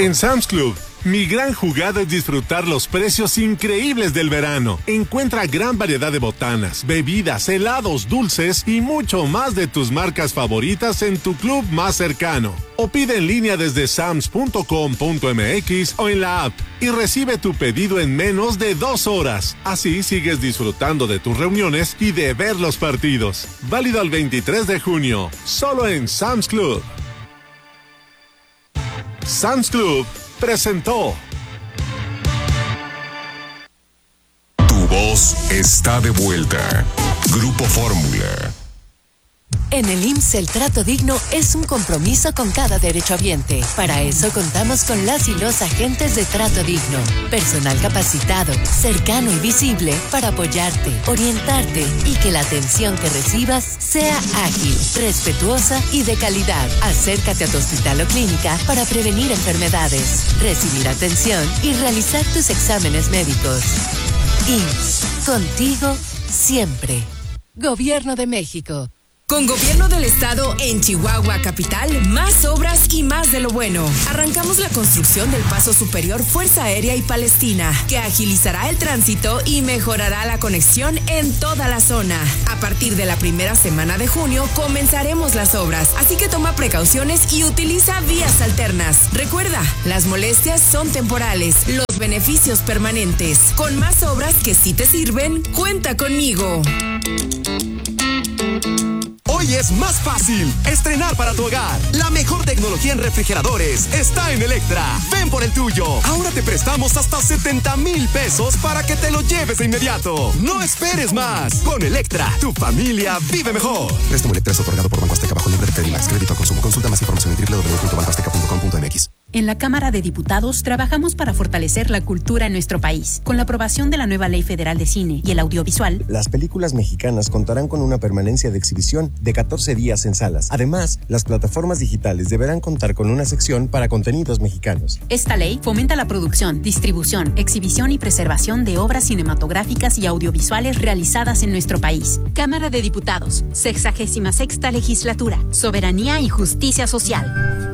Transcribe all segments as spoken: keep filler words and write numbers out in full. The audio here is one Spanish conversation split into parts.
En Sam's Club, mi gran jugada es disfrutar los precios increíbles del verano. Encuentra gran variedad de botanas, bebidas, helados, dulces y mucho más de tus marcas favoritas en tu club más cercano. O pide en línea desde sams punto com punto m x o en la app y recibe tu pedido en menos de dos horas. Así sigues disfrutando de tus reuniones y de ver los partidos. Válido el veintitrés de junio, solo en Sam's Club. Sam's Club presentó. Tu voz está de vuelta. Grupo Fórmula. En el I M S S el trato digno es un compromiso con cada derechohabiente. Para eso contamos con las y los agentes de trato digno. Personal capacitado, cercano y visible para apoyarte, orientarte y que la atención que recibas sea ágil, respetuosa y de calidad. Acércate a tu hospital o clínica para prevenir enfermedades, recibir atención y realizar tus exámenes médicos. I M S S, contigo siempre. Gobierno de México. Con Gobierno del Estado en Chihuahua Capital, más obras y más de lo bueno. Arrancamos la construcción del Paso Superior Fuerza Aérea y Palestina, que agilizará el tránsito y mejorará la conexión en toda la zona. A partir de la primera semana de junio comenzaremos las obras, así que toma precauciones y utiliza vías alternas. Recuerda, las molestias son temporales, los beneficios permanentes. Con más obras que sí te sirven, cuenta conmigo. Hoy es más fácil estrenar para tu hogar. La mejor tecnología en refrigeradores está en Electra. Ven por el tuyo. Ahora te prestamos hasta setenta mil pesos para que te lo lleves de inmediato. No esperes más. Con Electra, tu familia vive mejor. Préstamo Electra es otorgado por Banco Azteca bajo el nombre de Credimax. Crédito a consumo. Consulta más información en doble u doble u doble u punto banco azteca punto com punto m x. En la Cámara de Diputados trabajamos para fortalecer la cultura en nuestro país. Con la aprobación de la nueva Ley Federal de Cine y el Audiovisual, las películas mexicanas contarán con una permanencia de exhibición de catorce días en salas. Además, las plataformas digitales deberán contar con una sección para contenidos mexicanos. Esta ley fomenta la producción, distribución, exhibición y preservación de obras cinematográficas y audiovisuales realizadas en nuestro país. Cámara de Diputados, sexagésima sexta legislatura, soberanía y justicia social.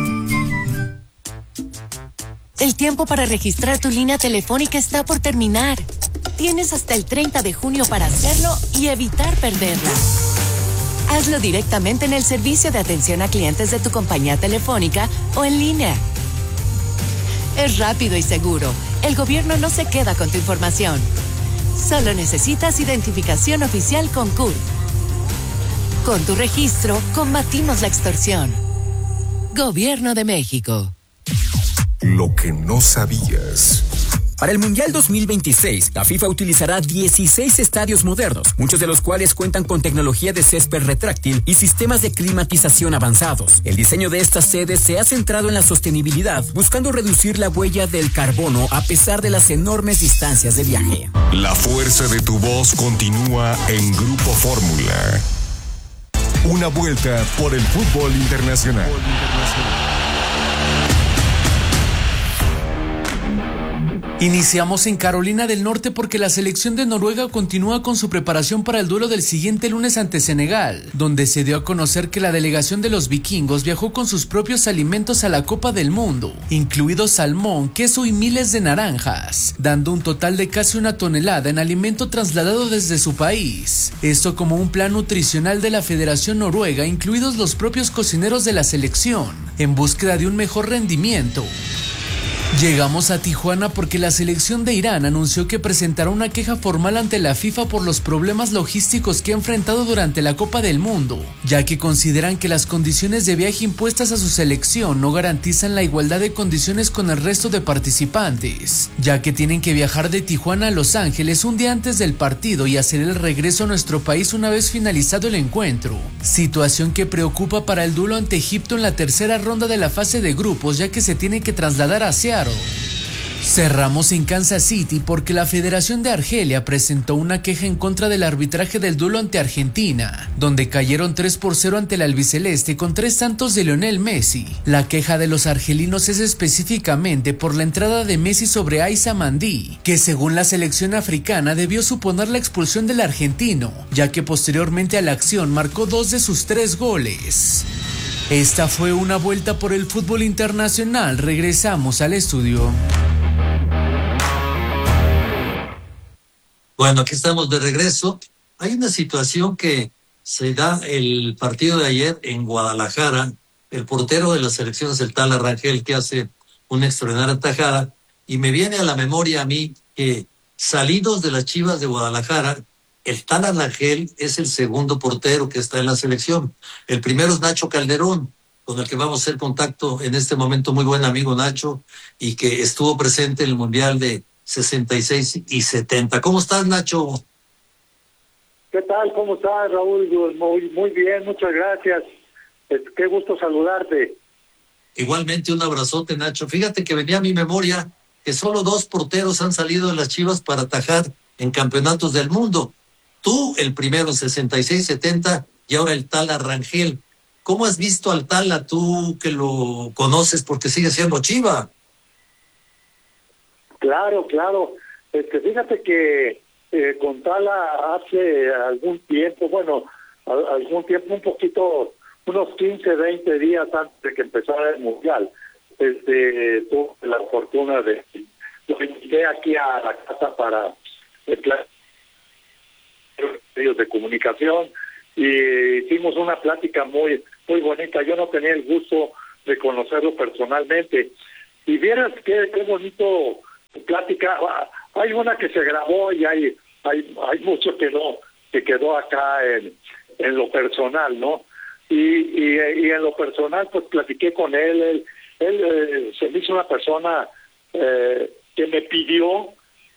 El tiempo para registrar tu línea telefónica está por terminar. Tienes hasta el treinta de junio para hacerlo y evitar perderla. Hazlo directamente en el servicio de atención a clientes de tu compañía telefónica o en línea. Es rápido y seguro. El gobierno no se queda con tu información. Solo necesitas identificación oficial con C U R. Con tu registro, combatimos la extorsión. Gobierno de México. Lo que no sabías. Para el Mundial dos mil veintiséis, la FIFA utilizará dieciséis estadios modernos, muchos de los cuales cuentan con tecnología de césped retráctil y sistemas de climatización avanzados. El diseño de estas sedes se ha centrado en la sostenibilidad, buscando reducir la huella del carbono a pesar de las enormes distancias de viaje. La fuerza de tu voz continúa en Grupo Fórmula. Una vuelta por el fútbol internacional. Iniciamos en Carolina del Norte porque la selección de Noruega continúa con su preparación para el duelo del siguiente lunes ante Senegal, donde se dio a conocer que la delegación de los vikingos viajó con sus propios alimentos a la Copa del Mundo, incluidos salmón, queso y miles de naranjas, dando un total de casi una tonelada en alimento trasladado desde su país. Esto como un plan nutricional de la Federación Noruega, incluidos los propios cocineros de la selección, en búsqueda de un mejor rendimiento. Llegamos a Tijuana porque la selección de Irán anunció que presentará una queja formal ante la FIFA por los problemas logísticos que ha enfrentado durante la Copa del Mundo, ya que consideran que las condiciones de viaje impuestas a su selección no garantizan la igualdad de condiciones con el resto de participantes, ya que tienen que viajar de Tijuana a Los Ángeles un día antes del partido y hacer el regreso a nuestro país una vez finalizado el encuentro, situación que preocupa para el duelo ante Egipto en la tercera ronda de la fase de grupos, ya que se tiene que trasladar a Seattle. Cerramos en Kansas City porque la Federación de Argelia presentó una queja en contra del arbitraje del duelo ante Argentina, donde cayeron tres por cero ante el albiceleste con tres tantos de Lionel Messi. La queja de los argelinos es específicamente por la entrada de Messi sobre Aissa Mandi, que según la selección africana debió suponer la expulsión del argentino, ya que posteriormente a la acción marcó dos de sus tres goles. Esta fue una vuelta por el fútbol internacional. Regresamos al estudio. Bueno, aquí estamos de regreso. Hay una situación que se da el partido de ayer en Guadalajara. El portero de las selecciones, el Tala Rangel, que hace una extraordinaria tajada, y me viene a la memoria a mí que salidos de las Chivas de Guadalajara, el Tala Rangel es el segundo portero que está en la selección. El primero es Nacho Calderón, con el que vamos a hacer contacto en este momento, muy buen amigo Nacho, y que estuvo presente en el Mundial de sesenta y seis y setenta. ¿Cómo estás, Nacho? ¿Qué tal? ¿Cómo estás, Raúl? Muy, muy bien, muchas gracias. Qué gusto saludarte. Igualmente, un abrazote, Nacho. Fíjate que venía a mi memoria que solo dos porteros han salido de las Chivas para atajar en campeonatos del mundo. Tú, el primero en sesenta y seis setenta, y ahora el Tala Rangel. ¿Cómo has visto al Tala, tú que lo conoces porque sigue siendo Chiva? Claro, claro. Este, fíjate que eh, con Tala hace algún tiempo, bueno, a, algún tiempo, un poquito, unos quince, veinte días antes de que empezara el Mundial, este, tuve la fortuna de, lo invité aquí a la casa para el plan medios de comunicación y hicimos una plática muy, muy bonita. Yo no tenía el gusto de conocerlo personalmente. Y vieras qué, qué bonito plática. Hay una que se grabó y hay hay hay mucho que no, que quedó acá en, en lo personal, ¿no? Y, y, y en lo personal, pues platiqué con él. Él, él eh, se me hizo una persona eh, que me pidió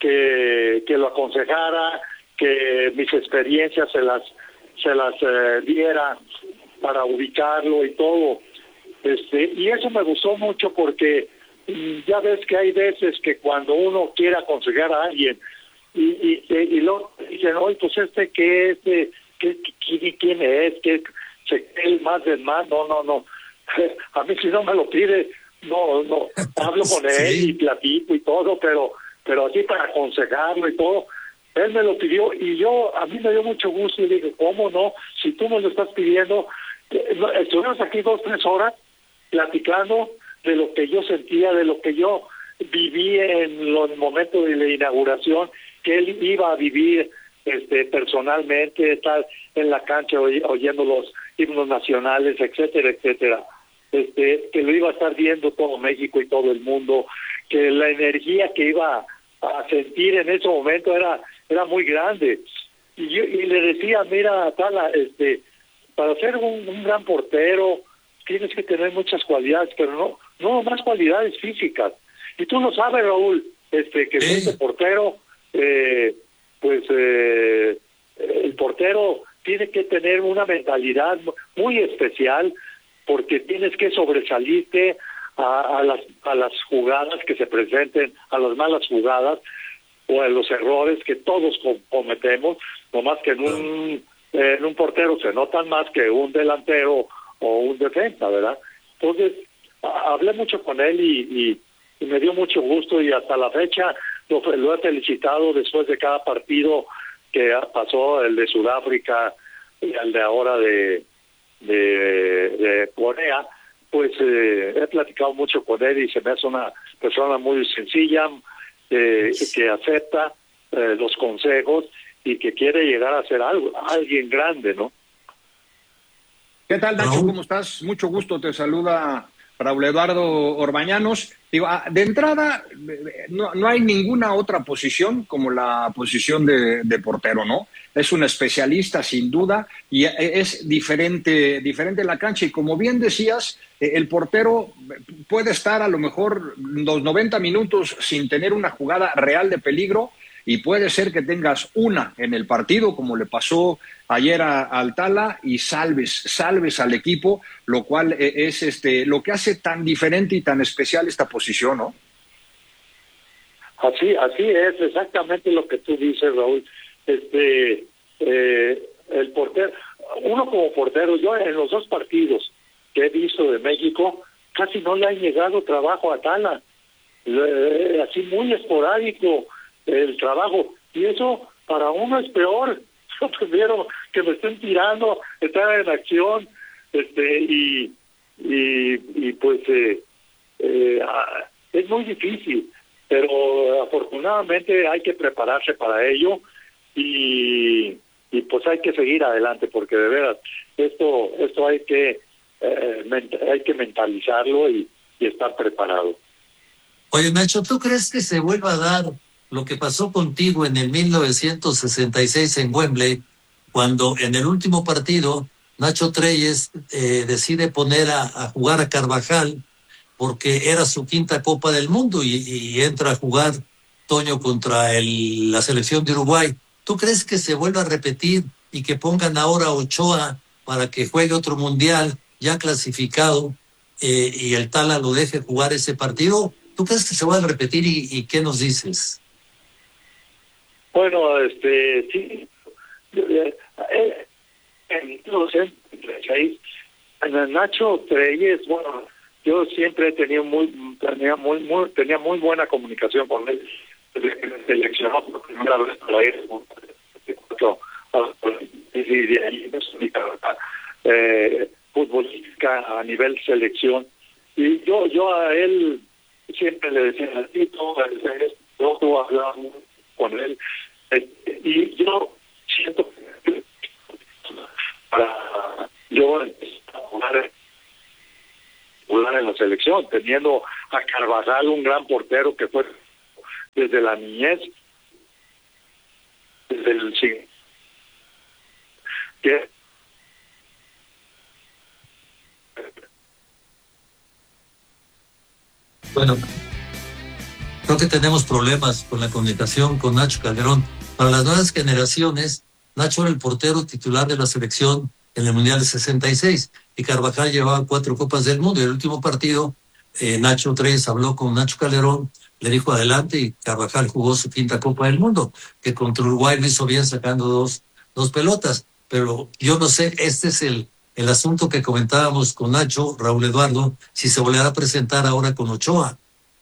que, que lo aconsejara, que mis experiencias se las se las eh, diera para ubicarlo y todo. Este, y eso me gustó mucho porque ya ves que hay veces que cuando uno quiere aconsejar a alguien y y, y luego dicen, oye, pues este qué es, ¿Qué, qué, quién es, que se cree más del más, no, no, no. A mí si no me lo pide, no, no, hablo con él sí. y platico y todo, pero, pero así para aconsejarlo y todo, él me lo pidió y yo, a mí me dio mucho gusto y dije, ¿cómo no? Si tú me lo estás pidiendo, estuvimos aquí dos, tres horas platicando de lo que yo sentía, de lo que yo viví en los momentos de la inauguración, que él iba a vivir este personalmente, estar en la cancha oy- oyendo los himnos nacionales, etcétera, etcétera. Este, que lo iba a estar viendo todo México y todo el mundo, que la energía que iba a sentir en ese momento era era muy grande. Y yo y le decía, mira, Tala, este, para ser un, un gran portero tienes que tener muchas cualidades, pero no no más cualidades físicas. Y tú lo sabes, Raúl, este que este portero, eh, pues eh, el portero tiene que tener una mentalidad muy especial porque tienes que sobresalirte a, a las a las jugadas que se presenten, a las malas jugadas o a los errores que todos cometemos, no más que en un en un portero se notan más que un delantero o un defensa, ¿verdad? Entonces, a, hablé mucho con él y, y, y me dio mucho gusto y hasta la fecha lo, lo he felicitado después de cada partido que pasó, el de Sudáfrica y el de ahora de de, de Corea, pues eh, he platicado mucho con él y se me hace una persona muy sencilla, eh, que acepta eh, los consejos y que quiere llegar a ser algo, alguien grande, ¿no? ¿Qué tal, Nacho? ¿Cómo estás? Mucho gusto, te saluda Raúl Eduardo Orbañanos. Digo, de entrada, no, no hay ninguna otra posición como la posición de, de portero, ¿no? Es un especialista, sin duda, y es diferente, diferente la cancha. Y como bien decías, el portero puede estar a lo mejor los noventa minutos sin tener una jugada real de peligro, y puede ser que tengas una en el partido, como le pasó ayer a, a Altala, y salves, salves al equipo, lo cual es este lo que hace tan diferente y tan especial esta posición, ¿no? Así, así es, exactamente lo que tú dices, Raúl. Este, eh, el portero, uno como portero, yo en los dos partidos que he visto de México, casi no le ha llegado trabajo a Altala, eh, así muy esporádico el trabajo, y eso para uno es peor. Yo prefiero que me estén tirando, estar en acción, este y y, y pues eh, eh, es muy difícil, pero afortunadamente hay que prepararse para ello y, y pues hay que seguir adelante, porque de veras esto esto hay que eh, ment- hay que mentalizarlo y, y estar preparado. Oye, Nacho, ¿tú crees que se vuelva a dar lo que pasó contigo en el mil novecientos sesenta y seis en Wembley, cuando en el último partido Nacho Treyes eh, decide poner a, a jugar a Carvajal porque era su quinta Copa del Mundo y, y entra a jugar Toño contra el, la selección de Uruguay? ¿Tú crees que se vuelva a repetir y que pongan ahora a Ochoa para que juegue otro mundial ya clasificado eh, y el Tala lo deje jugar ese partido? ¿Tú crees que se va a repetir y, y qué nos dices? Bueno, este, sí, eh, eh, en en Nacho Treyes, bueno, yo siempre he tenido muy, tenía muy, muy, tenía muy buena comunicación con él, desde que me seleccionó por primera vez para ir y de ahí mi carrera eh, futbolística a nivel selección, y yo, yo a él siempre le decía a Tito, yo tú hablaba con él, eh, y yo siento que para yo a jugar, jugar en la selección, teniendo a Carvajal, un gran portero que fue desde la niñez, desde el siglo, que Bueno, creo que tenemos problemas con la comunicación con Nacho Calderón. Para las nuevas generaciones, Nacho era el portero titular de la selección en el Mundial de sesenta y seis y Carvajal llevaba cuatro Copas del Mundo. Y el último partido, eh, Nacho Treyes habló con Nacho Calderón, le dijo adelante y Carvajal jugó su quinta Copa del Mundo, que contra Uruguay lo hizo bien sacando dos, dos pelotas. Pero yo no sé, este es el, el asunto que comentábamos con Nacho, Raúl Eduardo, si se volverá a presentar ahora con Ochoa.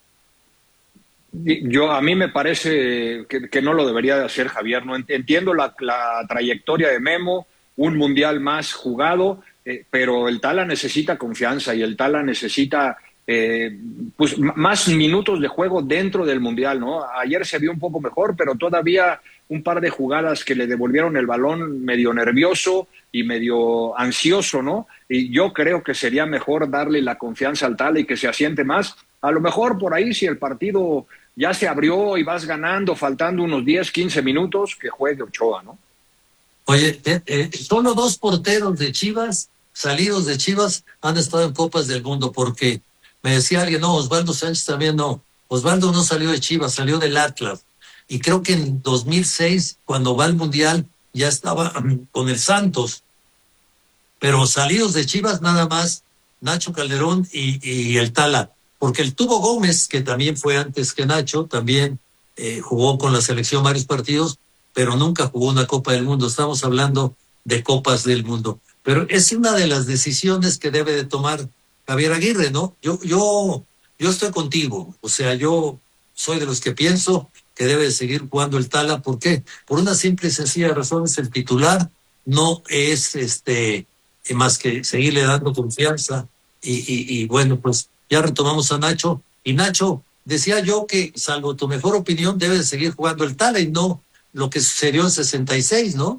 Yo, a mí me parece que, que no lo debería de hacer Javier. No entiendo la, la trayectoria de Memo, un mundial más jugado, eh, pero el Tala necesita confianza y el Tala necesita eh, pues, más minutos de juego dentro del mundial, ¿no? Ayer se vio un poco mejor, pero todavía un par de jugadas que le devolvieron el balón medio nervioso y medio ansioso, ¿no? Y yo creo que sería mejor darle la confianza al Tala y que se asiente más. A lo mejor por ahí, si el partido ya se abrió y vas ganando, faltando unos diez, quince minutos, que juegue Ochoa, ¿no? Oye, eh, eh, solo dos porteros de Chivas, salidos de Chivas, han estado en Copas del Mundo, porque me decía alguien, no, Osvaldo Sánchez también no. Osvaldo no salió de Chivas, salió del Atlas. Y creo que en dos mil seis, cuando va al Mundial, ya estaba con el Santos. Pero salidos de Chivas nada más, Nacho Calderón y, y el Tala. Porque el Tubo Gómez, que también fue antes que Nacho, también eh, jugó con la selección varios partidos, pero nunca jugó una Copa del Mundo. Estamos hablando de Copas del Mundo. Pero es una de las decisiones que debe de tomar Javier Aguirre, ¿no? Yo, yo, yo estoy contigo. O sea, yo soy de los que pienso que debe de seguir jugando el Tala. ¿Por qué? Por una simple y sencilla razón, es el titular, no es este más que seguirle dando confianza. Y, y, y bueno, pues ya retomamos a Nacho. Y Nacho, decía yo que, salvo tu mejor opinión, debe de seguir jugando el Tala y no lo que sucedió en sesenta y seis, ¿no?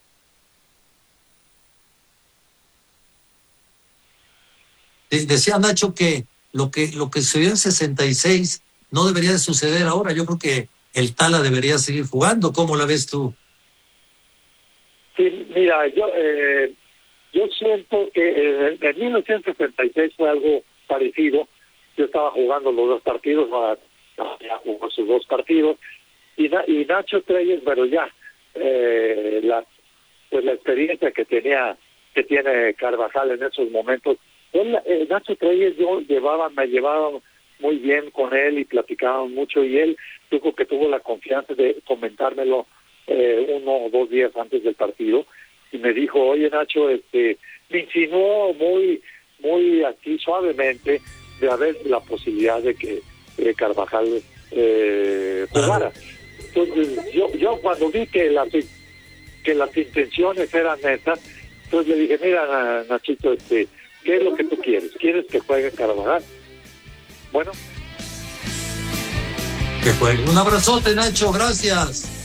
Decía Nacho que lo que lo que sucedió en sesenta y seis no debería de suceder ahora. Yo creo que el Tala debería seguir jugando. ¿Cómo la ves tú? Sí, mira, yo eh, yo siento que en, en mil novecientos sesenta y seis fue algo parecido. Yo estaba jugando los dos partidos, ya jugó sus dos partidos, y, y Nacho Treyes, pero ya eh, la pues la experiencia que tenía que tiene Carvajal en esos momentos. Él, eh, Nacho Treyes, yo llevaba, me llevaba muy bien con él y platicábamos mucho, y él yo creo que tuvo la confianza de comentármelo eh, uno o dos días antes del partido, y me dijo, oye Nacho, este, me insinuó muy, muy aquí suavemente de haber la posibilidad de que eh, Carvajal eh, jugara. Entonces yo, yo cuando vi que las que las intenciones eran esas, entonces le dije, mira Nachito, este ¿Qué es lo que tú quieres? ¿Quieres que juegue Carvajal? Bueno. Que juegue. Un abrazote, Nacho, gracias.